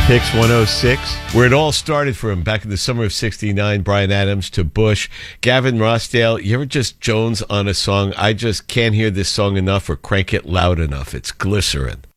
Hicks 106, where it all started for him back in the summer of '69, Bryan Adams to Bush. Gavin Rossdale, you ever just Jones on a song? I just can't hear this song enough or crank it loud enough. It's Glycerin.